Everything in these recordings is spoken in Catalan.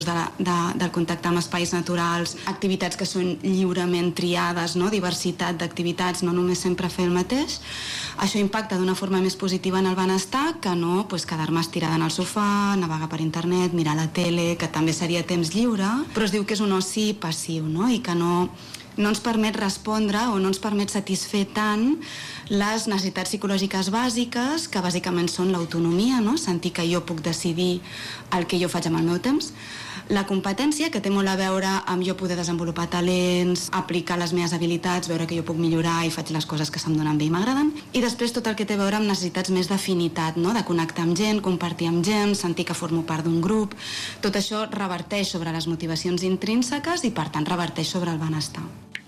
del contacte amb espais naturals, activitats que són lliurement triades, no? Diversitat d'activitats, no només sempre fer el mateix. Això impacta d'una forma més positiva en el benestar que no quedar-me estirada en el sofà, navegar per internet, mirar la tele, que també seria temps lliure, però es diu que és un oci passiu, no? I que no ens permet respondre o no ens permet satisfer tant les necessitats psicològiques bàsiques, que bàsicament són l'autonomia, no? Sentir que jo puc decidir el que jo faig amb el meu temps, la competència, que té molt a veure amb jo poder desenvolupar talents, aplicar les meves habilitats, veure que jo puc millorar i faig les coses que se'm donen bé i m'agraden, i després tot el que té a veure amb necessitats més d'afinitat, no? De connectar amb gent, compartir amb gent, sentir que formo part d'un grup. Tot això reverteix sobre les motivacions intrínseques i per tant reverteix sobre el benestar.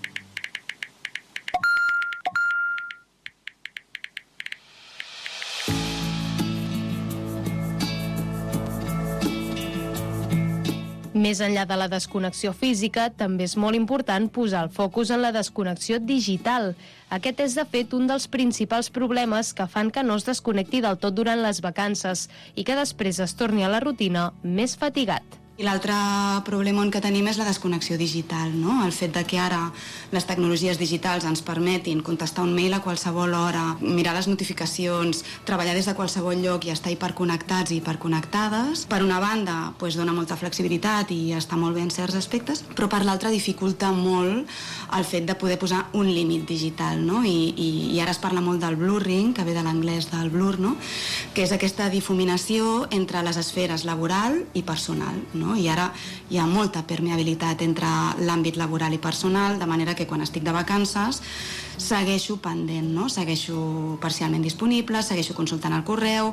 Més enllà de la desconnexió física, també és molt important posar el focus en la desconnexió digital. Aquest és, de fet, un dels principals problemes que fan que no es desconnecti del tot durant les vacances i que després es torni a la rutina més fatigat. I l'altre problema que tenim és la desconnexió digital, no? El fet de que ara les tecnologies digitals ens permetin contestar un mail a qualsevol hora, mirar les notificacions, treballar des de qualsevol lloc i estar hiperconnectats i hiperconnectades. Per una banda, dona molta flexibilitat i està molt bé en certs aspectes, però per l'altra dificulta molt el fet de poder posar un límit digital, no? I ara es parla molt del blurring, que ve de l'anglès del blur, no? Que és aquesta difuminació entre les esferes laboral i personal, no? I ara hi ha molta permeabilitat entre l'àmbit laboral i personal, de manera que quan estic de vacances segueixo pendent, no? Segueixo parcialment disponible, segueixo consultant el correu,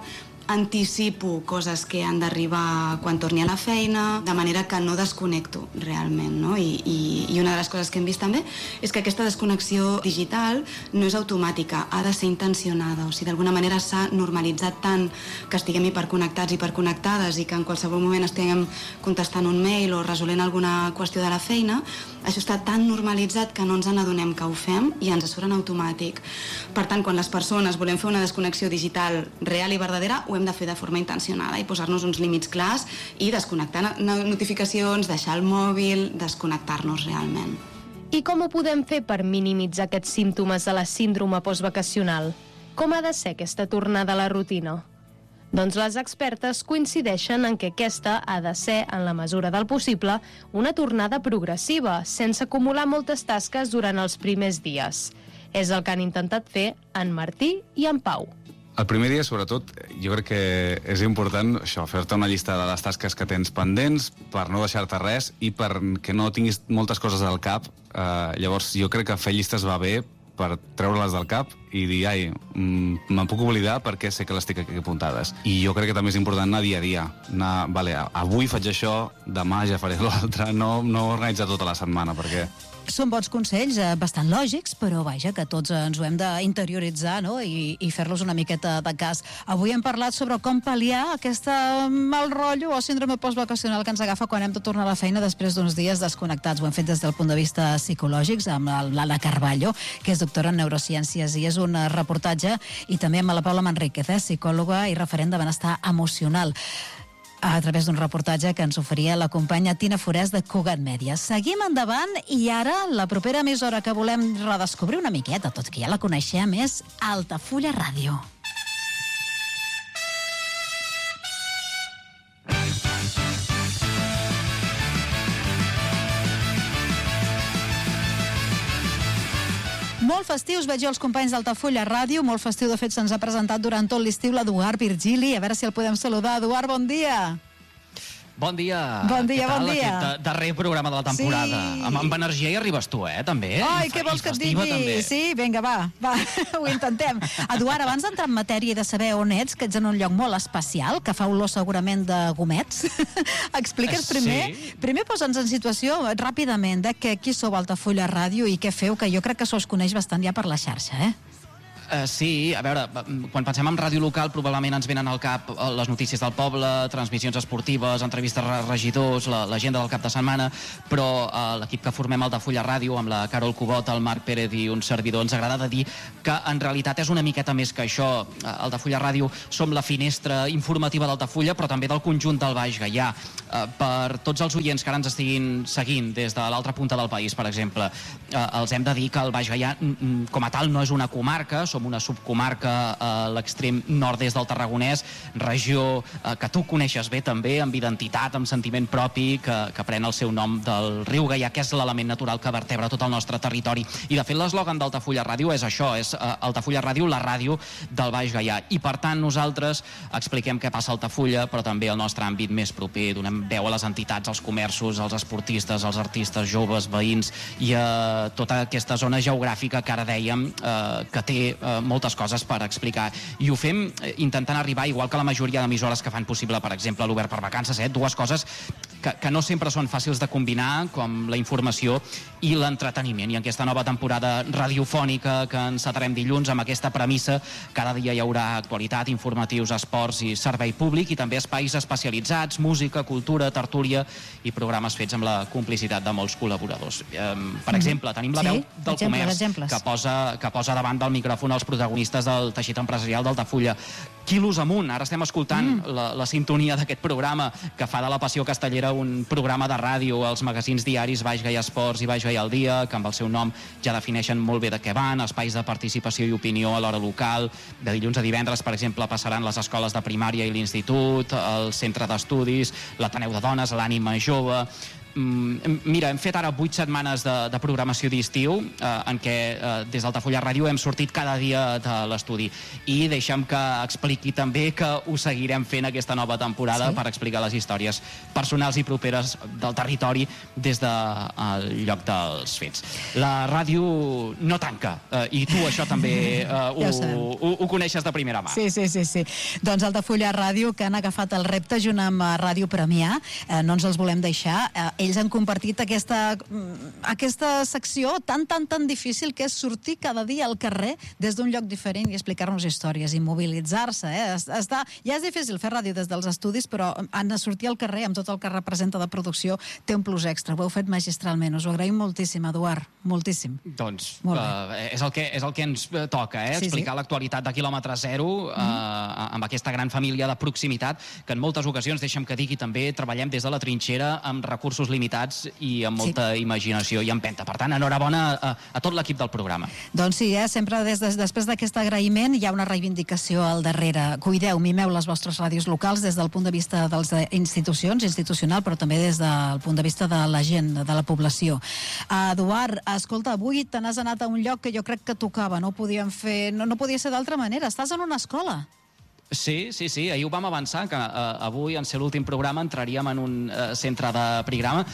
anticipo coses que han d'arribar quan torni a la feina, de manera que no desconnecto realment, no? I una de les coses que hem vist també és que aquesta desconnexió digital no és automàtica, ha de ser intencionada, o sigui, d'alguna manera s'ha normalitzat tant que estiguem hiperconnectats, hiperconnectades i que en qualsevol moment estiguem contestant un mail o resolent alguna qüestió de la feina, això està tan normalitzat que no ens n'adonem que ho fem i ens surt en automàtic. Per tant, quan les persones volem fer una desconnexió digital real i verdadera, ho hem de fer de forma intencionada i posar-nos uns límits clars i desconnectar notificacions, deixar el mòbil, desconnectar-nos realment. I com ho podem fer per minimitzar aquests símptomes de la síndrome postvacacional? Com ha de ser aquesta tornada a la rutina? Doncs les expertes coincideixen en que aquesta ha de ser, en la mesura del possible, una tornada progressiva, sense acumular moltes tasques durant els primers dies. És el que han intentat fer en Martí i en Pau. El primer dia, sobretot, jo crec que és important això, fer-te una llista de les tasques que tens pendents per no deixar-te res i perquè no tinguis moltes coses al cap. Llavors, jo crec que fer llistes va bé per treure-les del cap i dir, me'n puc oblidar perquè sé que les tinc aquí apuntades. I jo crec que també és important anar dia a dia. Avui faig això, demà ja faré l'altre, no organitzar tota la setmana, perquè... Són bons consells, bastant lògics, però vaja, que tots ens ho hem d'interioritzar, no? I fer-los una miqueta de cas. Avui hem parlat sobre com pal·liar aquesta mal rotllo o síndrome postvacacional que ens agafa quan hem de tornar a la feina després d'uns dies desconnectats. Ho hem fet des del punt de vista psicològic amb l'Anna Carballo, que és doctora en neurociències, i és un reportatge, i també amb la Paula Manríquez, psicòloga i referent de benestar emocional, a través d'un reportatge que ens oferia la companya Tina Forès de Cugat Mèdia. Seguim endavant i ara la propera emissora que volem redescobrir una miqueta, tot que ja la coneixem, és Altafulla Ràdio. Molt festius veig jo els companys d'Altafulla Ràdio, molt festiu, de fet se'ns ha presentat durant tot l'estiu l'Eduard Virgili, a veure si el podem saludar. Eduard, bon dia! Bon dia! Bon dia, bon dia! Aquest darrer programa de la temporada. Sí. Amb energia hi arribes tu, també? Ai, què vols que et digui? També. Sí, vinga, va, ho intentem. Eduard, abans d'entrar en matèria i de saber on ets, que ets en un lloc molt especial, que fa olor segurament de gomets, expliques primer posa'ns en situació ràpidament de qui sou Altafulla Ràdio i què feu, que jo crec que se'ls coneix bastant ja per la xarxa, Sí, a veure, quan pensem en ràdio local probablement ens venen al cap les notícies del poble, transmissions esportives, entrevistes a regidors, l'agenda del cap de setmana, però l'equip que formem Altafulla Ràdio, amb la Carol Cubot, el Marc Pérez i un servidor, ens agrada de dir que en realitat és una miqueta més que això. Altafulla Ràdio som la finestra informativa d'Altafulla, però també del conjunt del Baix Gaià. Per tots els oients que ara ens estiguin seguint des de l'altra punta del país, per exemple, els hem de dir que el Baix Gaià com a tal no és una comarca, som una subcomarca a l'extrem nord-est del Tarragonès, regió que tu coneixes bé també, amb identitat, amb sentiment propi, que pren el seu nom del riu Gaià, que és l'element natural que vertebra tot el nostre territori. I de fet l'eslògan d'Altafulla Ràdio és això, és Altafulla Ràdio, la ràdio del Baix Gaià. I per tant nosaltres expliquem què passa a Altafulla, però també al nostre àmbit més proper, donem veu a les entitats, als comerços, als esportistes, als artistes joves, veïns i a tota aquesta zona geogràfica que ara dèiem que té moltes coses per explicar. I ho fem intentant arribar, igual que la majoria d'emissores que fan possible, per exemple, l'Obert per Vacances, dues coses que no sempre són fàcils de combinar, com la informació i l'entreteniment. I en aquesta nova temporada radiofònica que encetarem dilluns amb aquesta premissa, cada dia hi haurà actualitat, informatius, esports i servei públic, i també espais especialitzats, música, cultura, tertúlia i programes fets amb la complicitat de molts col·laboradors. Per exemple, tenim la veu del comerç que posa davant del micròfon els protagonistes del teixit empresarial d'Altafulla. Quilos amunt, ara estem escoltant la sintonia d'aquest programa que fa de la Passió Castellera un programa de ràdio als magazins diaris Baix Gaià Esports i Baix Gaià al Dia, que amb el seu nom ja defineixen molt bé de què van, espais de participació i opinió a l'hora local. De dilluns a divendres, per exemple, passaran les escoles de primària i l'institut, el centre d'estudis, l'Ateneu de Dones, l'Ànima Jove. Mira, hem fet ara 8 setmanes de programació d'estiu en què des d'Altafulla Ràdio hem sortit cada dia de l'estudi, i deixa'm que expliqui també que ho seguirem fent aquesta nova temporada per explicar les històries personals i properes del territori des del lloc dels fets. La ràdio no tanca, i tu això també ho coneixes de primera mà. Sí. Doncs Altafulla Ràdio, que han agafat el repte junt amb Ràdio Premià, no ens els volem deixar. Ells han compartit aquesta secció tan difícil que és sortir cada dia al carrer des d'un lloc diferent i explicar-nos històries i mobilitzar-se. Ja és difícil fer ràdio des dels estudis, però han de sortir al carrer amb tot el que representa de producció, té un plus extra. Ho heu fet magistralment, us ho agraïm moltíssim, Eduard, moltíssim. Doncs és el que ens toca, explicar l'actualitat de quilòmetre zero amb aquesta gran família de proximitat que en moltes ocasions, deixa'm que digui també, treballem des de la trinxera amb recursos limitats i amb molta imaginació i empenta. Per tant, enhorabona a tot l'equip del programa. Doncs sí, sempre després d'aquest agraïment hi ha una reivindicació al darrere. Cuideu, mimeu les vostres ràdios locals des del punt de vista de les institucions, institucional, però també des del punt de vista de la gent, de la població. Eduard, escolta, avui te n'has anat a un lloc que jo crec que tocava, no podia ser d'altra manera. Estàs en una escola. Sí, ahir ho vam avançar, que avui, en ser l'últim programa, entraríem en un centre de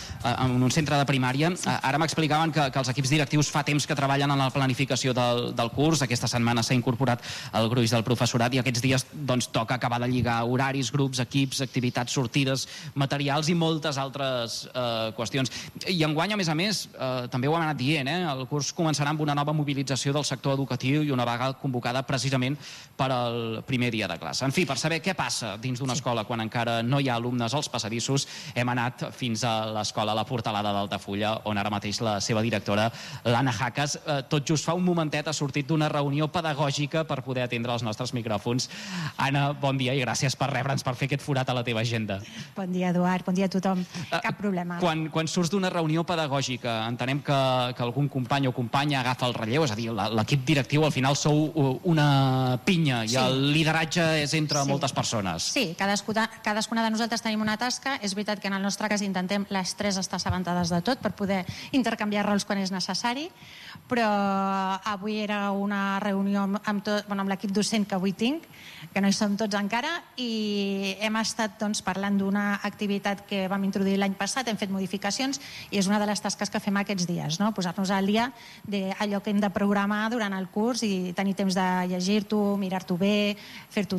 primària. Ara m'explicaven que els equips directius fa temps que treballen en la planificació del curs. Aquesta setmana s'ha incorporat el gruix del professorat i aquests dies toca acabar de lligar horaris, grups, equips, activitats, sortides, materials i moltes altres qüestions. I enguany, a més, també ho hem anat dient, el curs començarà amb una nova mobilització del sector educatiu i una vaga convocada precisament per al primer dia de classe. En fi, per saber què passa dins d'una escola quan encara no hi ha alumnes als passadissos, hem anat fins a l'escola La Portalada d'Altafulla, on ara mateix la seva directora, l'Anna Jaques, tot just fa un momentet ha sortit d'una reunió pedagògica per poder atendre els nostres micròfons. Anna, bon dia i gràcies per rebre'ns, per fer aquest forat a la teva agenda. Bon dia, Eduard, bon dia a tothom. Cap problema. Quan surts d'una reunió pedagògica, entenem que algun company o companya agafa el relleu, és a dir, l'equip directiu al final sou una pinya i el lideratge és entre moltes persones. Sí, cadascuna de nosaltres tenim una tasca. És veritat que en el nostre cas intentem les tres estar assabentades de tot per poder intercanviar rols quan és necessari, però avui era una reunió amb l'equip docent que avui tinc, que no hi som tots encara, i hem estat parlant d'una activitat que vam introduir l'any passat, hem fet modificacions i és una de les tasques que fem aquests dies, posar-nos al dia d'allò que hem de programar durant el curs i tenir temps de llegir-t'ho, mirar-t'ho bé, fer-t'ho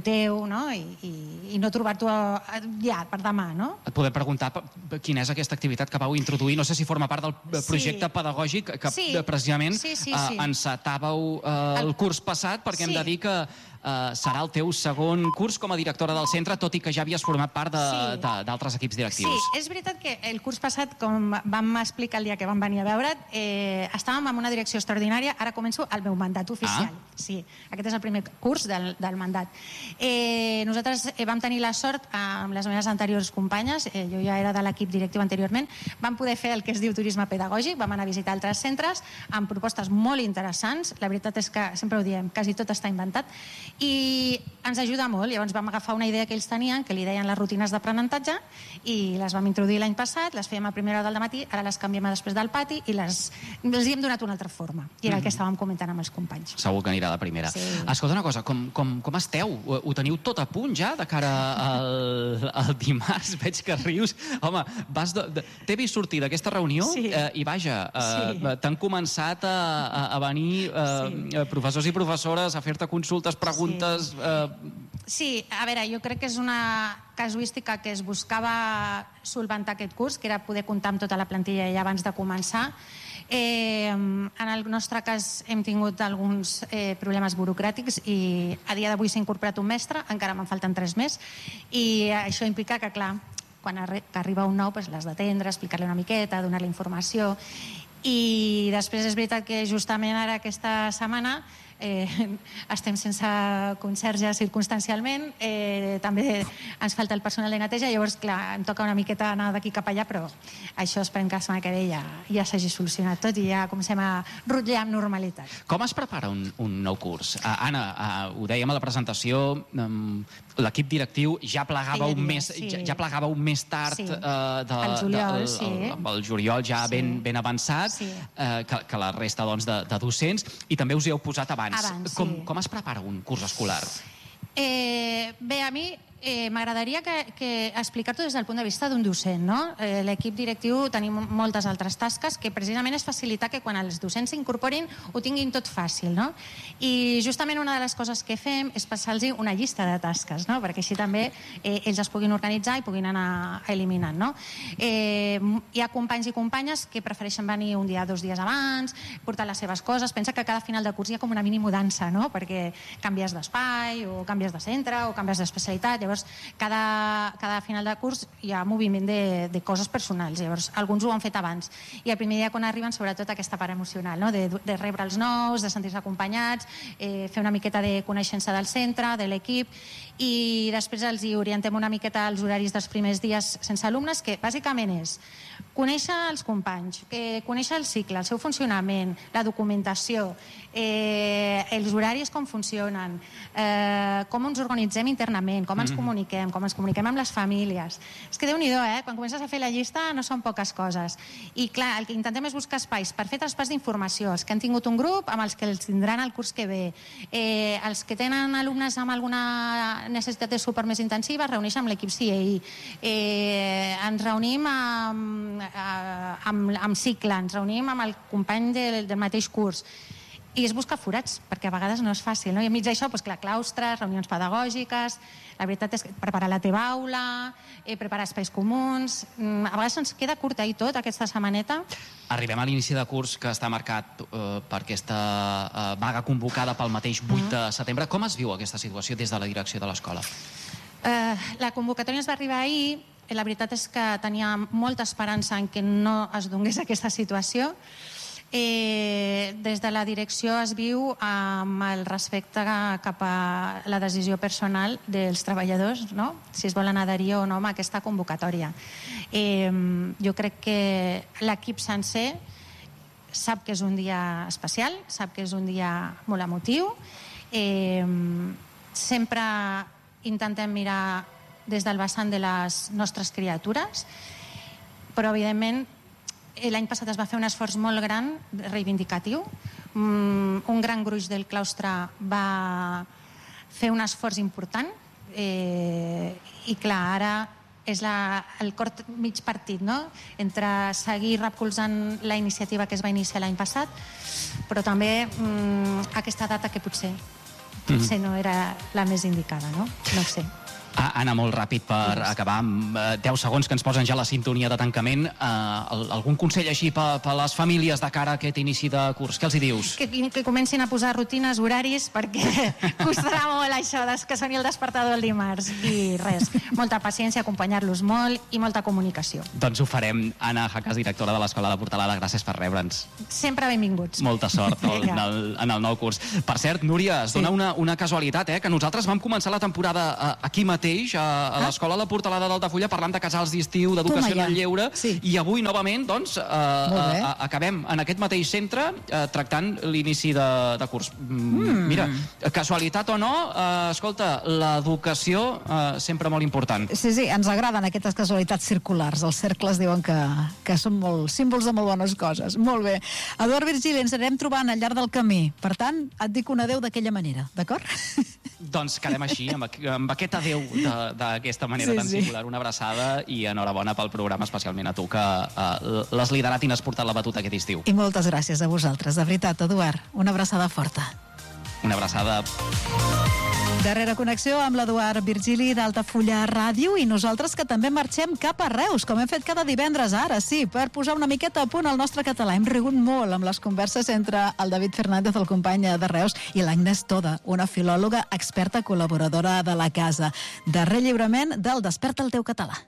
teu, no? I no trobar-t'ho ja per demà, no? Et podem preguntar quina és aquesta activitat que vau introduir, no sé si forma part del projecte pedagògic que precisament encetàveu el curs passat, perquè hem de dir que serà el teu segon curs com a directora del centre, tot i que ja havies format part d'altres equips directius. Sí, és veritat que el curs passat, com vam explicar el dia que vam venir a veure't, estàvem en una direcció extraordinària, ara començo el meu mandat oficial. Sí, aquest és el primer curs del mandat. Nosaltres vam tenir la sort, amb les meves anteriors companyes, jo ja era de l'equip directiu anteriorment, vam poder fer el que es diu turisme pedagògic, vam anar a visitar altres centres amb propostes molt interessants, la veritat és que sempre ho diem, quasi tot està inventat, i ens ajuda molt. Llavors vam agafar una idea que ells tenien, que li deien les rutines d'aprenentatge, i les vam introduir l'any passat, les fèiem a primera hora del matí, ara les canviem a després del pati i els hi hem donat una altra forma. I era el que estàvem comentant amb els companys. Segur que anirà de primera. Escolta una cosa, com esteu? Ho teniu tot a punt ja de cara al dimarts? Veig que rius. Home, t'he vist sortir d'aquesta reunió i vaja, t'han començat a venir professors i professores a fer-te consultes, preguntes... Sí, a veure, jo crec que és una casuística que es buscava solventar aquest curs, que era poder comptar amb tota la plantilla ja abans de començar. En el nostre cas hem tingut alguns problemes burocràtics i a dia d'avui s'ha incorporat un mestre, encara me'n falten 3 més, i això implica que, clar, quan arriba un nou l'has d'atendre, explicar-li una miqueta, donar-li informació, i després és veritat que justament ara aquesta setmana estem sense conserge circumstancialment, també ens falta el personal de neteja, llavors clar, em toca una miqueta anar d'aquí cap allà, però això esperem que la setmana que ve ja s'hagi solucionat tot i ja comencem a rutllar amb normalitat. Com es prepara un nou curs? Anna, ho dèiem a la presentació, l'equip directiu ja plegàveu més tard el juliol ja ben avançat que la resta de docents, i també us hi heu posat abans. Com es prepara un curs escolar? Bé, a mi m'agradaria explicar-t'ho des del punt de vista d'un docent. L'equip directiu tenim moltes altres tasques que precisament és facilitar que quan els docents s'incorporin ho tinguin tot fàcil. I justament una de les coses que fem és passar-los una llista de tasques, perquè així també ells es puguin organitzar i puguin anar eliminant. Hi ha companys i companyes que prefereixen venir un dia, 2 dies abans, portar les seves coses. Pensa que cada final de curs hi ha com una mini mudança, perquè canvies d'espai o canvies de centre o canvies d'especialitat. Llavors, cada final de curs hi ha moviment de coses personals. Llavors, alguns ho han fet abans. I el primer dia quan arriben, sobretot aquesta part emocional, de rebre els nous, de sentir-se acompanyats, fer una miqueta de coneixença del centre, de l'equip, i després els hi orientem una miqueta els horaris dels primers dies sense alumnes, que bàsicament és conèixer els companys, conèixer el cicle, el seu funcionament, la documentació, els horaris com funcionen, com ens organitzem internament, com ens comuniquem amb les famílies. És que Déu-n'hi-do, quan comences a fer la llista no són poques coses. I clar, el que intentem és buscar espais per fer traspàs d'informació, els que han tingut un grup, amb els que els tindran el curs que ve, els que tenen alumnes amb alguna necessitat de suport més intensiva, es reuneixen amb l'equip CIEI, ens reunim amb cicle, ens reunim amb el company del mateix curs, i es busca forats, perquè a vegades no és fàcil, i enmig d'això, claustres, reunions pedagògiques, la veritat és que preparar la teva aula, preparar espais comuns, a vegades ens queda curta i tot aquesta setmaneta. Arribem a l'inici de curs que està marcat per aquesta vaga convocada pel mateix 8 de setembre. Com es viu aquesta situació des de la direcció de l'escola? La convocatòria ens va arribar ahir. La veritat és que tenia molta esperança en que no es donés aquesta situació. Des de la direcció es viu amb el respecte cap a la decisió personal dels treballadors, si es volen adherir o no a aquesta convocatòria. Jo crec que l'equip sencer sap que és un dia especial, sap que és un dia molt emotiu. Sempre intentem mirar des del vessant de les nostres criatures, però evidentment l'any passat es va fer un esforç molt gran, reivindicatiu. Un gran gruix del claustre va fer un esforç important i clar, ara és el cort mig partit, entre seguir recolzant la iniciativa que es va iniciar l'any passat, però també aquesta data que potser potser no era la més indicada, no? No sé. Anna, molt ràpid per acabar, amb 10 segons que ens posen ja la sintonia de tancament. Algun consell així per les famílies de cara a aquest inici de curs? Què els hi dius? Que comencin a posar rutines, horaris, perquè costarà molt això que soni el despertador el dimarts. I res, molta paciència, acompanyar-los molt i molta comunicació. Doncs ho farem. Anna Jaques, directora de l'Escola de Portalada, gràcies per rebre'ns. Sempre benvinguts. Molta sort en el nou curs. Per cert, Núria, es dona una casualitat, que nosaltres vam començar la temporada aquí mateix, a l'Escola de la Portalada d'Altafulla, parlant de casals d'estiu, d'educació en el lleure, i avui, novament, doncs, acabem en aquest mateix centre tractant l'inici de curs. Mira, casualitat o no, escolta, l'educació sempre molt important. Sí, ens agraden aquestes casualitats circulars. Els cercles diuen que són molt símbols de molt bones coses. Molt bé. Eduard Virgili, ens anirem trobant al llarg del camí. Per tant, et dic un adeu d'aquella manera, d'acord? Doncs quedem així, amb aquest adeu d'aquesta manera tan singular. Una abraçada i enhorabona pel programa, especialment a tu, que l'has liderat i n'has portat la batuta aquest estiu. I moltes gràcies a vosaltres, de veritat, Eduard. Una abraçada forta. Una abraçada. Darrera connexió amb l'Eduard Virgili d'Altafulla Ràdio i nosaltres que també marxem cap a Reus, com hem fet cada divendres, ara sí, per posar una miqueta a punt el nostre català. Hem rigut molt amb les converses entre el David Fernández, el company de Reus, i l'Agnès Toda, una filòloga experta col·laboradora de la casa. Darrer lliurament del Desperta el teu català.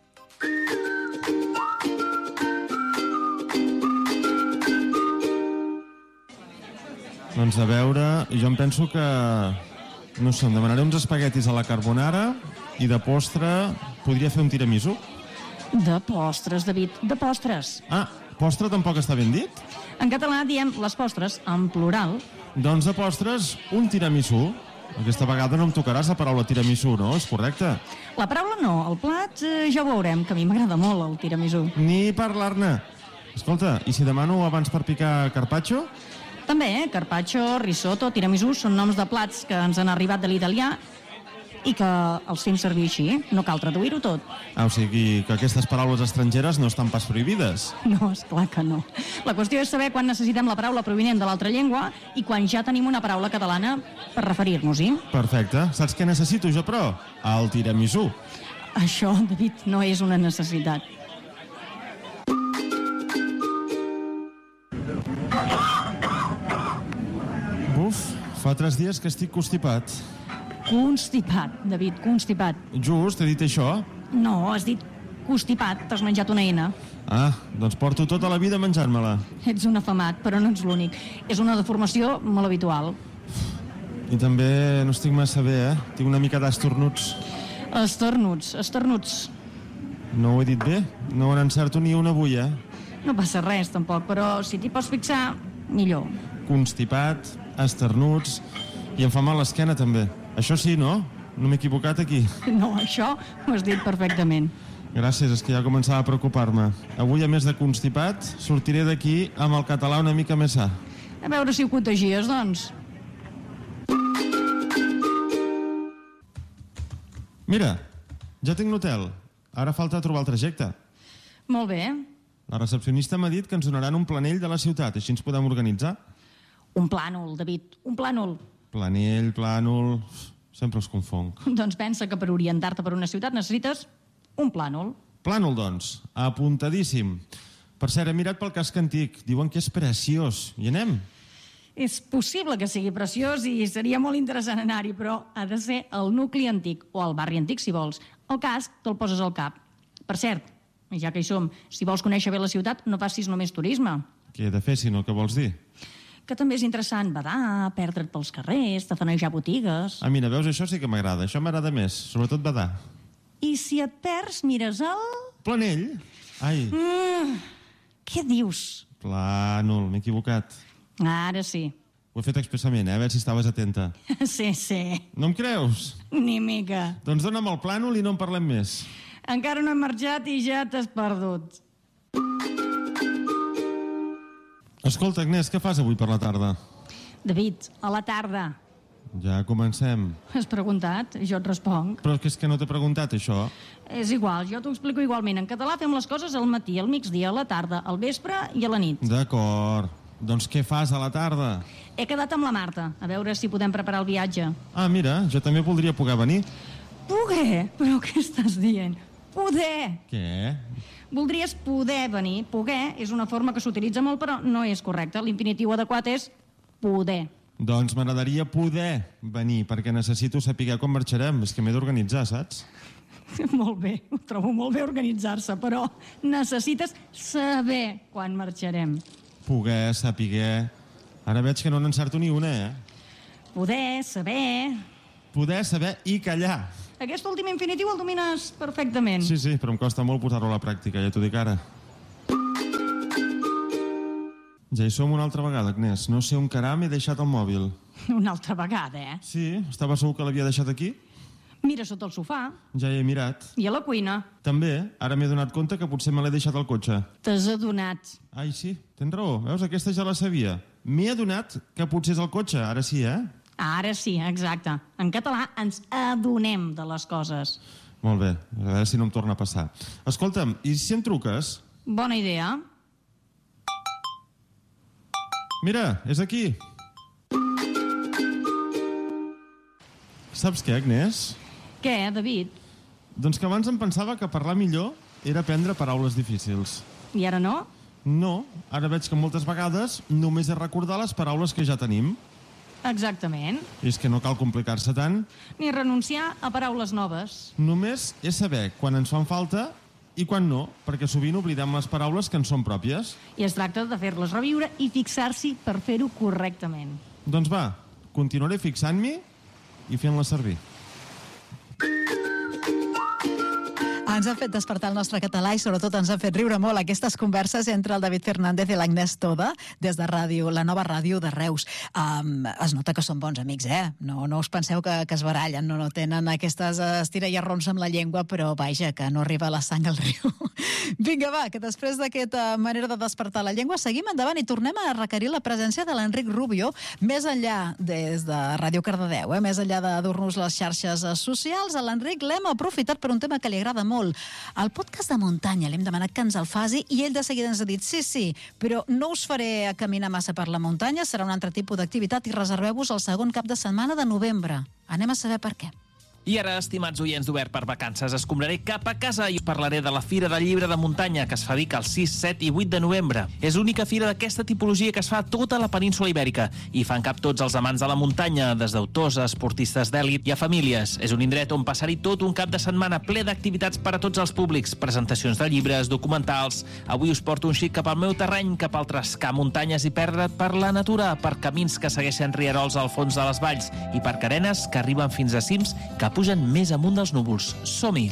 Doncs a veure, jo em penso que... No sé, em demanaré uns espaguetis a la carbonara i de postre podria fer un tiramisú. De postres, David, de postres. Postre tampoc està ben dit? En català diem les postres en plural. Doncs de postres, un tiramisú. Aquesta vegada no em tocaràs la paraula tiramisú, no? És correcte? La paraula no, el plat ja ho veurem, que a mi m'agrada molt el tiramisú. Ni parlar-ne. Escolta, i si demano abans per picar carpaccio? També, carpaccio, risotto, tiramisú són noms de plats que ens han arribat de l'italià i que els fem servir així, no cal traduir-ho tot. O sigui que aquestes paraules estrangeres no estan pas prohibides? No, esclar que no. La qüestió és saber quan necessitem la paraula provinent de l'altra llengua i quan ja tenim una paraula catalana per referir-nos-hi. Perfecte. Saps què necessito jo, però? El tiramisú. Això, David, no és una necessitat. Fa 3 dies que estic constipat. Constipat, David, constipat. Just, he dit això? No, has dit constipat, t'has menjat una eina. Doncs porto tota la vida menjant-me-la. Ets un afamat, però no ets l'únic. És una deformació molt habitual. I també no estic massa bé, Tinc una mica d'estornuts. Estornuts. No ho he dit bé? No n'encerto ni una avui, No passa res, tampoc, però si t'hi pots fixar, millor. Constipat, esternuts i em fa mal l'esquena també. Això sí, no? No m'he equivocat aquí. No, això ho has dit perfectament. Gràcies, és que ja començava a preocupar-me. Avui, a més de constipat, sortiré d'aquí amb el català una mica més sa. A veure si ho contagies, doncs. Mira, ja tinc l'hotel. Ara falta trobar el trajecte. Molt bé. La recepcionista m'ha dit que ens donaran un planell de la ciutat, així ens podem organitzar. Un plànol, David, un plànol. Planell, plànol... Sempre els confonc. Doncs pensa que per orientar-te per una ciutat necessites un plànol. Plànol, doncs. Apuntadíssim. Per cert, he mirat pel casc antic. Diuen que és preciós. Hi anem? És possible que sigui preciós i seria molt interessant anar-hi, però ha de ser el nucli antic, o el barri antic, si vols. El casc te'l poses al cap. Per cert, ja que hi som, si vols conèixer bé la ciutat, no facis només turisme. Què he de fer, si no, què vols dir? Que també és interessant badar, perdre't pels carrers, tafanejar botigues... Mira, veus, això sí que m'agrada. Això m'agrada més, sobretot badar. I si et perds, mires el... Planell? Ai. Què dius? Plànol, m'he equivocat. Ara sí. Ho he fet expressament, a veure si estaves atenta. Sí. No em creus? Ni mica. Doncs dona'm el plànol i no en parlem més. Encara no he marxat i ja t'has perdut. Escolta, Agnès, què fas avui per la tarda? David, a la tarda. Ja comencem. Has preguntat? Jo et responc. Però és que no t'he preguntat, això. És igual, jo t'ho explico igualment. En català fem les coses al matí, al migdia, a la tarda, al vespre i a la nit. D'acord. Doncs què fas a la tarda? He quedat amb la Marta, a veure si podem preparar el viatge. Ah, mira, jo també voldria poder venir. Poder? Però què estàs dient? Poder! Què? Voldries poder venir. Poder és una forma que s'utilitza molt, però no és correcta. L'infinitiu adequat és poder. Doncs m'agradaria poder venir, perquè necessito saber quan marxarem. És que m'he d'organitzar, saps? Molt bé, ho trobo molt bé organitzar-se, però necessites saber quan marxarem. Poder, saber... Ara veig que no n'encerto ni una, Poder, saber... Poder, saber i callar. Aquest últim infinitiu el domines perfectament. Sí, però em costa molt posar-ho a la pràctica, ja t'ho dic ara. Ja hi som una altra vegada, Agnès. No sé on caram he deixat el mòbil. Una altra vegada, Sí, estava segur que l'havia deixat aquí. Mira sota el sofà. Ja hi he mirat. I a la cuina. També, ara m'he donat compte que potser me l'he deixat al cotxe. T'has adonat. Ai, sí, tens raó. Veus, aquesta ja la sabia. M'he adonat que potser és el cotxe, ara sí, Ara sí, exacte. En català ens adonem de les coses. Molt bé, a veure si no em torna a passar. Escolta'm, i si em truques? Bona idea. Mira, és aquí. Saps què, Agnès? Què, David? Doncs que abans em pensava que parlar millor era aprendre paraules difícils. I ara no? No, ara veig que moltes vegades només és recordar les paraules que ja tenim. Exactament. I és que no cal complicar-se tant. Ni renunciar a paraules noves. Només és saber quan ens fan falta i quan no, perquè sovint oblidem les paraules que ens són pròpies. I es tracta de fer-les reviure i fixar-s'hi per fer-ho correctament. Doncs va, continuaré fixant-m'hi i fent-la servir. Ens han fet despertar el nostre català i sobretot ens han fet riure molt aquestes converses entre el David Fernández i l'Agnès Toda des de ràdio, la nova ràdio de Reus. Es nota que són bons amics, No us penseu que es barallen, no tenen aquestes estirallarrons amb la llengua, però vaja, que no arriba la sang al riu. Vinga, va, que després d'aquesta manera de despertar la llengua seguim endavant i tornem a requerir la presència de l'Enric Rubio, més enllà des de Ràdio Cardedeu, més enllà de dur-nos les xarxes socials. A l'Enric l'hem aprofitat per un tema que li agrada molt. El podcast de muntanya, l'hem demanat que ens el faci i ell de seguida ens ha dit sí, però no us faré caminar massa per la muntanya, serà un altre tipus d'activitat i reserveu-vos el segon cap de setmana de novembre. Anem a saber per què. I ara, estimats oients d'Obert per Vacances, escombraré cap a casa i us parlaré de la Fira del Llibre de Muntanya, que es fa a Vic el 6, 7 i 8 de novembre. És l'única fira d'aquesta tipologia que es fa a tota la península ibèrica i fan cap tots els amants de la muntanya, des d'autors a esportistes d'èlit i a famílies. És un indret on passar-hi tot un cap de setmana ple d'activitats per a tots els públics, presentacions de llibres, documentals. Avui us porto un xic cap al meu terreny, cap al trescar muntanyes i perdre't per la natura, per camins que segueixen rierols al fons de les valls i per carenes que arriben fins a cims que pugen més amunt dels núvols. Som-hi!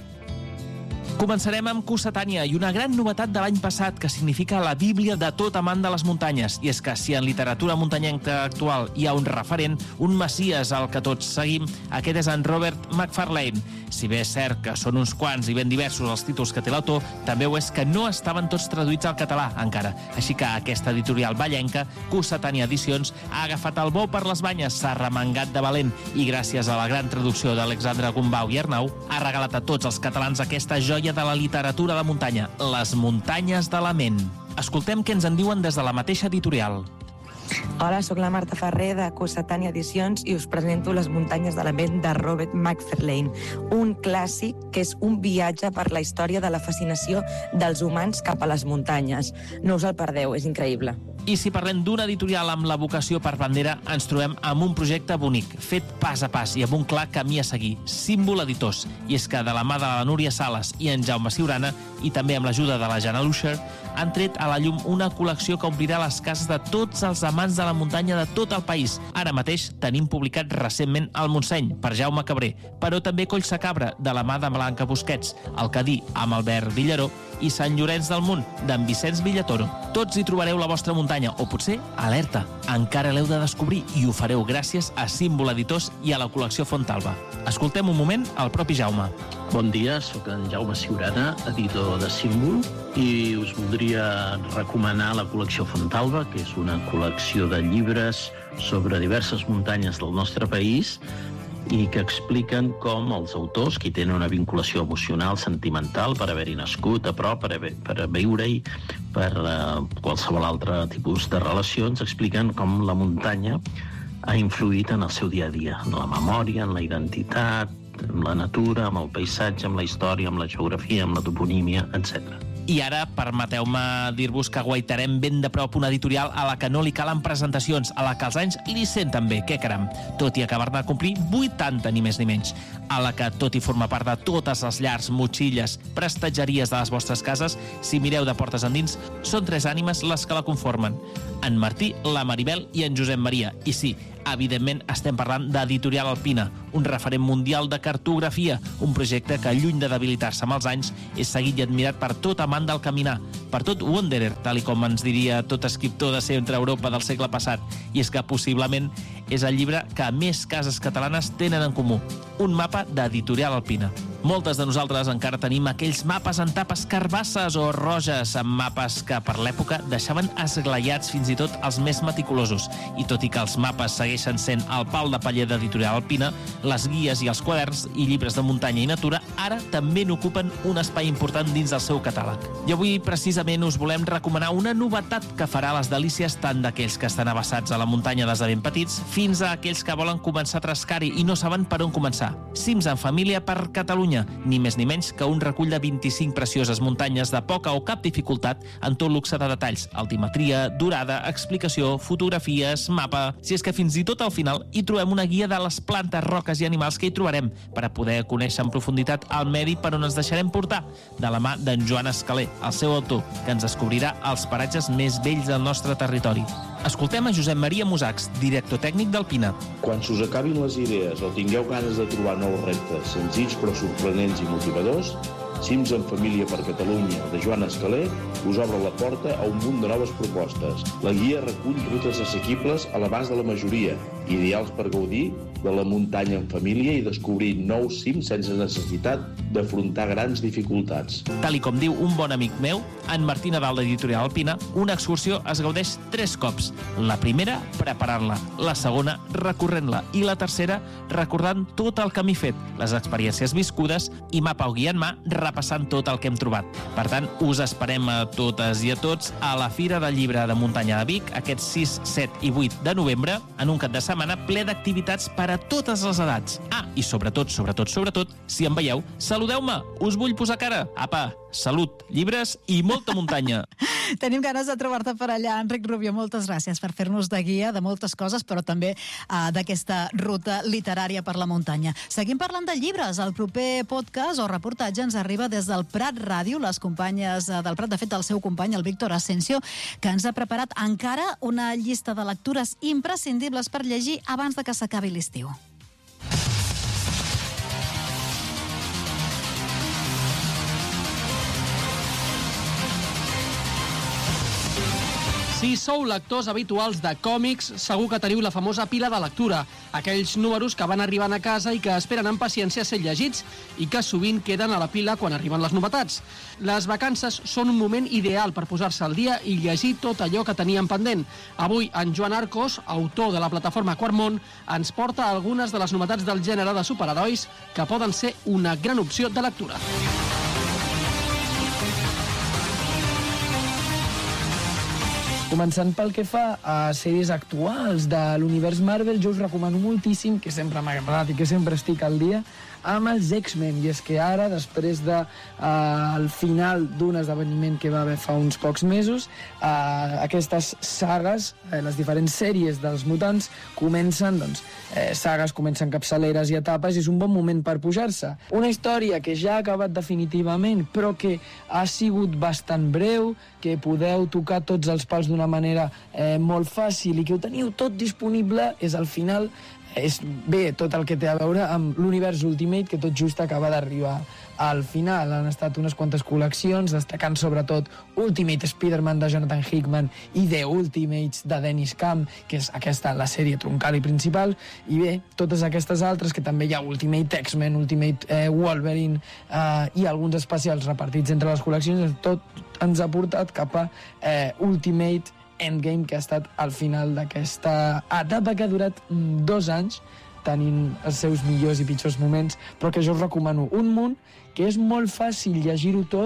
Començarem amb Cossetània i una gran novetat de l'any passat que significa la bíblia de tot amant de les muntanyes. I és que si en literatura muntanyenca actual hi ha un referent, un messies al que tots seguim, aquest és en Robert McFarlane. Si bé és cert que són uns quants i ben diversos els títols que té l'autor, també ho és que no estaven tots traduïts al català encara. Així que aquesta editorial vallenca, Cossetània Edicions, ha agafat el bou per les banyes, s'ha remengat de valent i gràcies a la gran traducció d'Alexandre Gumbau i Arnau, ha regalat a tots els catalans aquesta joia de la literatura de muntanya, Les muntanyes de la ment. Escoltem què ens en diuen des de la mateixa editorial. Hola, sóc la Marta Ferrer de Cossetània Edicions i us presento Les muntanyes de la ment de Robert McFarlane, un clàssic que és un viatge per la història de la fascinació dels humans cap a les muntanyes. No us el perdeu, és increïble. I si parlem d'una editorial amb la vocació per bandera, ens trobem amb un projecte bonic, fet pas a pas i amb un clar camí a seguir, Símbol Editors. I és que de la mà de la Núria Sales i en Jaume Ciurana, i també amb l'ajuda de la Jana Lucher, han tret a la llum una col·lecció que omplirà les cases de tots els amants de la muntanya de tot el país. Ara mateix tenim publicat recentment El Montseny, per Jaume Cabré, però també Collsacabra, de la mà de Blanca Busquets, El Cadí, amb Albert Villaró, i Sant Llorenç del Munt, d'en Vicenç Villatoro. Tots hi trobareu la vostra muntanya, o potser, alerta, encara l'heu de descobrir i ho fareu gràcies a Símbol Editors i a la col·lecció Fontalba. Escoltem un moment el propi Jaume. Bon dia, sóc en Jaume Ciurana, editor de Símbol, i us voldria recomanar la col·lecció Fontalba, que és una col·lecció de llibres sobre diverses muntanyes del nostre país i que expliquen com els autors, qui tenen una vinculació emocional, sentimental, per haver-hi nascut a prop, per viure-hi, per qualsevol altre tipus de relacions, expliquen com la muntanya ha influït en el seu dia a dia, en la memòria, en la identitat, en la natura, amb el paisatge, amb la història, amb la geografia, amb la toponímia, etc. I ara, permeteu-me dir-vos que guaitarem ben de prop una editorial a la que no li calen presentacions, a la que els anys li senten bé, què caram, tot i acabar-ne de complir 80, ni més ni menys, a la que, tot i formar part de totes les llars, motxilles, prestatgeries de les vostres cases, si mireu de portes endins, són 3 ànimes les que la conformen. En Martí, la Maribel i en Josep Maria. I sí, evidentment estem parlant d'Editorial Alpina, un referent mundial de cartografia, un projecte que, lluny de debilitar-se amb els anys, és seguit i admirat per tot amant del caminar, per tot wanderer, tal com ens diria tot escriptor de centre-Europa del segle passat. I és que possiblement és el llibre que més cases catalanes tenen en comú, un mapa d'Editorial Alpina. Moltes de nosaltres encara tenim aquells mapes en tapes carbasses o roges, amb mapes que per l'època deixaven esglaiats fins i tot els més meticulosos. I tot i que els mapes segueixen sent el pal de paller d'Editorial Alpina, les guies i els quaderns i llibres de muntanya i natura ara també n'ocupen un espai important dins del seu catàleg. I avui precisament us volem recomanar una novetat que farà les delícies tant d'aquells que estan abassats a la muntanya des de ben petits fins a aquells que volen començar a trascar-hi i no saben per on començar. Cims en família per Catalunya, ni més ni menys que un recull de 25 precioses muntanyes de poca o cap dificultat en tot luxe de detalls, altimetria, durada, explicació, fotografies, mapa... Si és que fins i tot al final hi trobem una guia de les plantes, roques i animals que hi trobarem per a poder conèixer en profunditat el medi per on ens deixarem portar, de la mà d'en Joan Escaler, el seu autor, que ens descobrirà els paratges més bells del nostre territori. Escoltem a Josep Maria Musacs, director tècnic d'Alpina. Quan s'us acabin les idees o tingueu ganes de trobar nous reptes senzills però sorprenents i motivadors, Cims en família per Catalunya, de Joan Escaler, us obre la porta a un munt de noves propostes. La guia recull rutes assequibles a l'abast de la majoria, ideals per gaudir de la muntanya en família i descobrir nous cims sense necessitat d'afrontar grans dificultats. Tal i com diu un bon amic meu, en Martí Nadal d'Editorial Alpina, una excursió es gaudeix 3 cops. La primera, preparant-la. La segona, recorrent-la. I la tercera, recordant tot el camí fet, les experiències viscudes i mapa o guia en mà, repassant tot el que hem trobat. Per tant, us esperem a totes i a tots a la Fira del Llibre de Muntanya de Vic, aquests 6, 7 i 8 de novembre, en un cap de setmana ple d'activitats per a totes les edats. Ah, i sobretot, si em veieu, saludeu-me, us vull posar cara. Apa, salut, llibres i molta muntanya. Tenim ganes de trobar-te per allà, Enric Rubio. Moltes gràcies per fer-nos de guia de moltes coses, però també d'aquesta ruta literària per la muntanya. Seguim parlant de llibres. El proper podcast o reportatge ens arriba des del Prat Ràdio, les companyes del Prat, de fet, el seu company, el Víctor Asensio, que ens ha preparat encara una llista de lectures imprescindibles per llegir abans de que s'acabi l'estiu. Si sou lectors habituals de còmics, segur que teniu la famosa pila de lectura, aquells números que van arribant a casa i que esperen amb paciència ser llegits i que sovint queden a la pila quan arriben les novetats. Les vacances són un moment ideal per posar-se al dia i llegir tot allò que teníem pendent. Avui, en Joan Arcos, autor de la plataforma Quart Món, ens porta algunes de les novetats del gènere de superherois que poden ser una gran opció de lectura. Començant pel que fa a sèries actuals de l'univers Marvel, jo us recomano moltíssim, que sempre m'ha agradat i que sempre estic al dia, amb els X-Men. I és que ara, després del final d'un esdeveniment que va haver fa uns pocs mesos, aquestes sagues, les diferents sèries dels mutants, comencen, comencen capçaleres i etapes, i és un bon moment per pujar-se. Una història que ja ha acabat definitivament, però que ha sigut bastant breu, que podeu tocar tots els pals d'una manera molt fàcil i que ho teniu tot disponible, és al final és bé tot el que té a veure amb l'univers Ultimate, que tot just acaba d'arribar al final. Han estat unes quantes col·leccions, destacant sobretot Ultimate Spider-Man de Jonathan Hickman i The Ultimates de Dennis Camp, que és aquesta la sèrie troncal i principal, i bé, totes aquestes altres, que també hi ha Ultimate X-Men, Ultimate Wolverine i alguns especials repartits entre les col·leccions, tot ens ha portat cap a Ultimate Endgame, que ha estat al final d'aquesta etapa que ha durat 2 anys, tenint els seus millors i pitjors moments, però que jo us recomano un munt, que és molt fàcil llegir-ho tot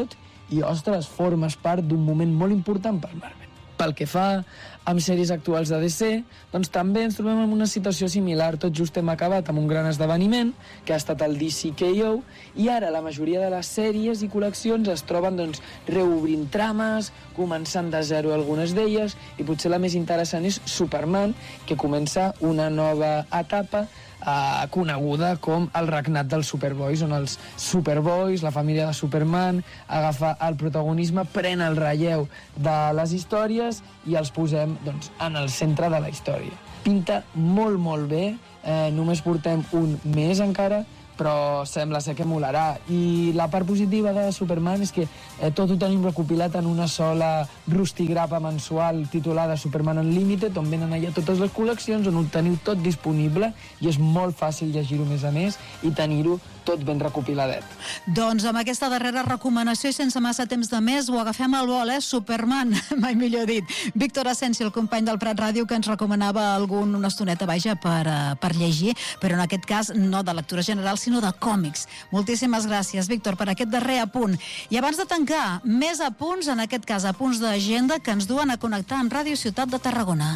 i, ostres, formes part d'un moment molt important per Marvel. Pel que fa amb sèries actuals de DC, doncs també ens trobem en una situació similar. Tot just hem acabat amb un gran esdeveniment, que ha estat el DCKO, i ara la majoria de les sèries i col·leccions es troben reobrint trames, començant de zero algunes d'elles, i potser la més interessant és Superman, que comença una nova etapa coneguda com el regnat dels Superboys, on els Superboys, la família de Superman, agafa el protagonisme, pren el relleu de les històries i els posem en el centre de la història. Pinta molt, molt bé, només portem un mes encara, però sembla ser que molarà. I la part positiva de Superman és que tot ho tenim recopilat en una sola rustigrapa mensual titulada Superman Unlimited, on venen allà totes les col·leccions, on ho teniu tot disponible i és molt fàcil llegir-ho més a més i tenir-ho tot ben recopiladet. Doncs amb aquesta darrera recomanació i sense massa temps de més ho agafem al vol, Superman, mai millor dit. Víctor Asensi, el company del Prat Ràdio, que ens recomanava una estoneta, per llegir, però en aquest cas no de lectura general, sinó de còmics. Moltíssimes gràcies, Víctor, per aquest darrer apunt. I abans de tancar, més apunts, en aquest cas apunts d'agenda, que ens duen a connectar amb Ràdio Ciutat de Tarragona.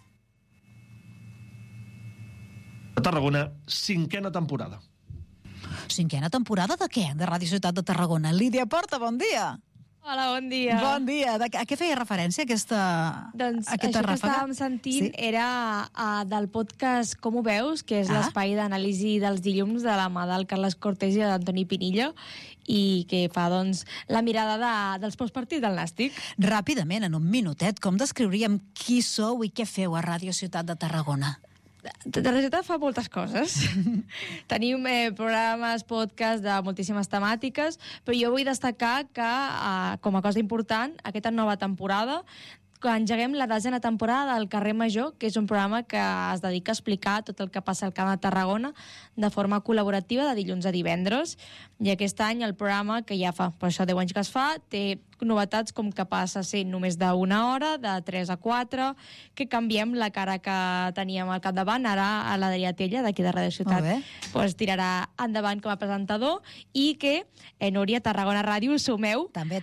Tarragona, 5a temporada. 5a temporada de què? De Ràdio Ciutat de Tarragona. Lídia Porta, bon dia. Hola, bon dia. Bon dia. A què feia referència aquesta Doncs aquesta això que estàvem sentint era del podcast Com ho veus, que és l'espai d'anàlisi dels dilluns de la mà del Carles Cortés i d'Antoni Pinillo, i que fa la mirada dels postpartits del Nàstic. Ràpidament, en un minutet, com descriuríem qui sou i què feu a Ràdio Ciutat de Tarragona? La Ciutat fa moltes coses. Tenim programes, podcasts de moltíssimes temàtiques, però jo vull destacar que, com a cosa important, aquesta nova temporada, que engeguem la 10a temporada del Carrer Major, que és un programa que es dedica a explicar tot el que passa al Camp de Tarragona de forma col·laborativa de dilluns a divendres. I aquest any el programa, que ja fa per això 10 anys que es fa, té novetats com que passa a ser només d'una hora, de 3 a 4, que canviem la cara que teníem al capdavant. Ara a l'Adrià Tella, d'aquí de Ràdio Ciutat, tirarà endavant com a presentador, i que Núria, Tarragona Ràdio, us sumeu també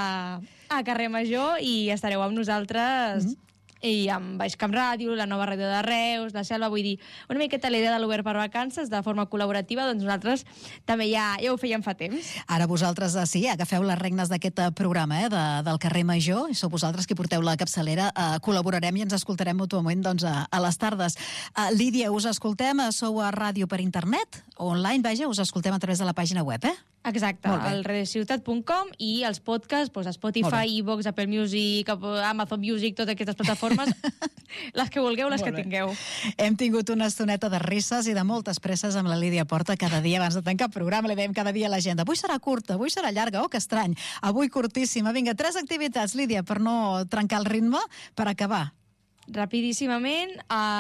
a Carrer Major i estareu amb nosaltres i amb Baixcamp Ràdio, la nova ràdio de Reus, la Selva, vull dir, una miqueta la idea de l'Obert per Vacances de forma col·laborativa, doncs nosaltres també ja ho fèiem fa temps. Ara vosaltres, sí, agafeu les regnes d'aquest programa del Carrer Major, i sou vosaltres qui porteu la capçalera, col·laborarem i ens escoltarem mútuament a les tardes. Lídia, us escoltem, sou a ràdio per internet, online, us escoltem a través de la pàgina web, Exacte, al radiociutat.com, i els podcasts, Spotify, iVoox, Apple Music, Amazon Music, totes aquestes plataformes, les que vulgueu, les que tingueu. Hem tingut una estoneta de risses i de moltes presses amb la Lídia Porta cada dia abans de tancar el programa. Li dèiem cada dia a l'agenda, avui serà curta, avui serà llarga, que estrany, avui curtíssima. Vinga, 3 activitats, Lídia, per no trencar el ritme, per acabar. Rapidíssimament,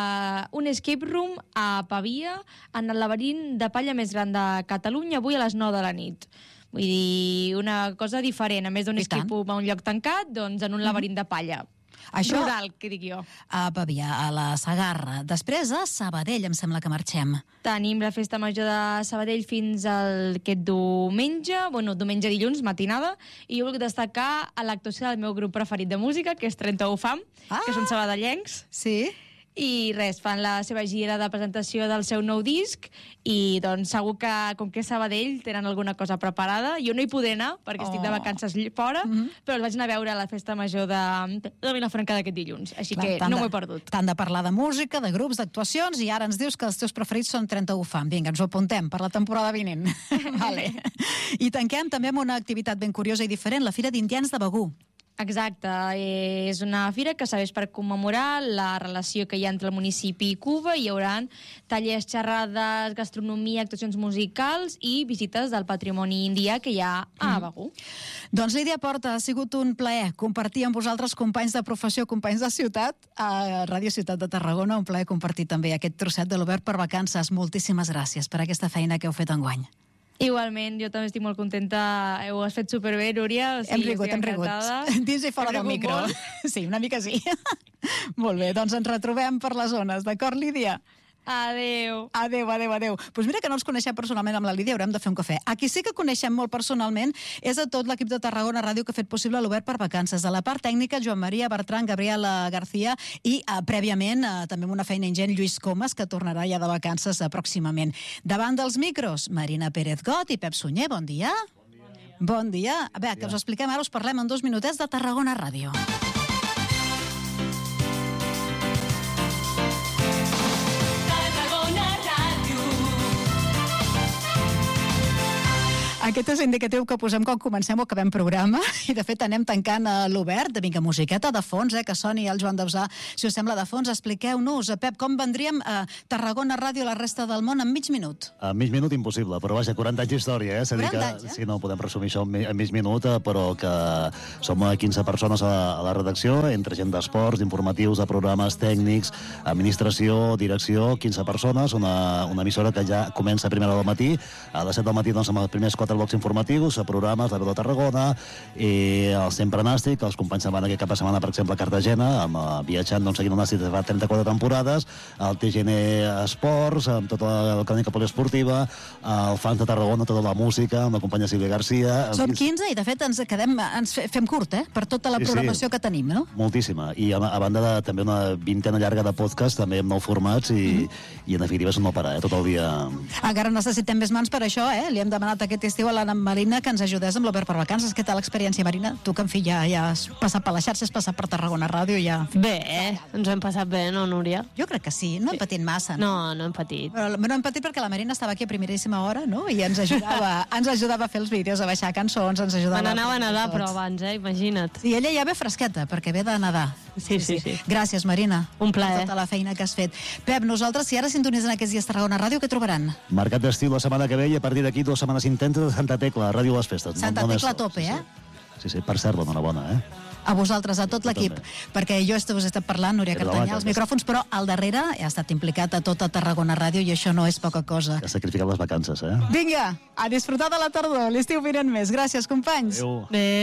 un escape room a Pavia, en el laberint de palla més gran de Catalunya, avui a les 9 de la nit. Vull dir, una cosa diferent. A més d'un escape room a un lloc tancat, doncs en un laberint de palla. Això, rural, que dic jo. A Pavia, a la Segarra. Després a Sabadell, em sembla que marxem. Tenim la festa major de Sabadell fins aquest diumenge, diumenge dilluns, matinada, i jo vull destacar l'actuació del meu grup preferit de música, que és 31 Fam, que són sabadellencs. Sí? I res, fan la seva gira de presentació del seu nou disc, i doncs segur que, com que és Sabadell, tenen alguna cosa preparada. Jo no hi podré anar, perquè estic de vacances fora, però els vaig anar a veure a la festa major de Vilafranca d'aquest dilluns, així que no m'ho he perdut. Tant de parlar de música, de grups, d'actuacions, i ara ens dius que els teus preferits són 31 Fam. Vinga, ens ho apuntem per la temporada vinent. Vale. I tanquem també amb una activitat ben curiosa i diferent, la Fira d'Indians de Begur. Exacte, és una fira que serveix per commemorar la relació que hi ha entre el municipi i Cuba. Hi haurà tallers, xerrades, gastronomia, actuacions musicals i visites del patrimoni indià que hi ha a Begur. Doncs Lídia Porta, ha sigut un plaer compartir amb vosaltres, companys de professió, companys de ciutat, a Ràdio Ciutat de Tarragona. Un plaer compartir també aquest trosset de l'Obert per Vacances. Moltíssimes gràcies per aquesta feina que heu fet enguany. Igualment, jo també estic molt contenta. Ho has fet superbé, Núria. Hem rigut. Dins i fora del micro. Sí, una mica sí. Molt bé, doncs ens retrobem per les zones. D'acord, Lídia? Adéu. Adéu. Doncs mira que no ens coneixem personalment amb la Lídia, haurem de fer un cafè. A qui sí que coneixem molt personalment és a tot l'equip de Tarragona Ràdio que ha fet possible l'Obert per Vacances. De la part tècnica, Joan Maria Bertran, Gabriela García i, prèviament, també amb una feina ingent, Lluís Comas, que tornarà ja de vacances pròximament. Davant dels micros, Marina Pérez Got i Pep Sunyer, bon dia. Bon dia. A veure, que us expliquem ara, us parlem en 2 minutets de Tarragona Ràdio. Aquest és l'indicatiu que posem quan comencem o acabem programa i de fet anem tancant l'Obert. Vinga, musiqueta de fons, que soni el Joan Dausà. Si us sembla de fons, expliqueu-nos, Pep, com vendríem a Tarragona Ràdio a la resta del món en mig minut? En mig minut impossible, però vaja, 40 anys d'història, 40 anys, Sí, no podem resumir això en mig minut, però que som 15 persones a la redacció, entre gent d'esports, d'informatius, de programes tècnics, administració, direcció, 15 persones, una emissora que ja comença a primera hora del matí, a les 7 del matí doncs, amb els primers 4 blocs informatius, programes, la veu de Tarragona, i el Sempre Nàstic, els companys se'n van aquest cap de setmana, per exemple, a Cartagena, viatjant, seguint el Nàstic des de fa 34 temporades, el TGN Esports, amb tota la crònica poliesportiva, el Fans de Tarragona, tota la música, amb la companya Sílvia García... Som 15 i, de fet, ens fem curt, per tota la programació que tenim, no? Moltíssima. I a banda també una vintena llarga de podcast, també amb 9 formats, i en definitiva és un no parar, tot el dia... Encara necessitem més mans per això, Li hem demanat aquest estiu a l'Anna Marina que ens ajudés amb l'Obert per Vacances. Què tal l'experiència, Marina? Tu que, en fi, ja has passat per les xarxes, has passat per Tarragona Ràdio, ja... Bé, ens ho hem passat bé, no, Núria? Jo crec que sí, no hem patit massa. No hem patit. Però no hem patit perquè la Marina estava aquí a primeríssima hora, no? I ens ajudava a fer els vídeos, a baixar cançons, ens ajudava... Me n'anava a nedar, però abans, imagina't. I ella ja ve fresqueta, perquè ve de nedar. Sí. Gràcies, Marina. Un plaer. Per tota la feina que has fet. Pep, nosaltres, si ara sintonitzen aquests dies Tarragona Ràdio, què trobaran? Mercat d'estiu la setmana que ve i a partir d'aquí 2 setmanes intenses de Santa Tecla, Ràdio Les Festes. Santa Tecla a tope, Sí, per cert, enhorabona, A vosaltres, a tot l'equip, perquè jo us he estat parlant, Núria Cartanyà, als micròfons, però al darrere ha estat implicat a tota Tarragona Ràdio i això no és poca cosa. Que ha sacrificat les vacances, Vinga, a disfrutar de la tardor, l'estiu vinent més. Gràcies, companys. Adéu.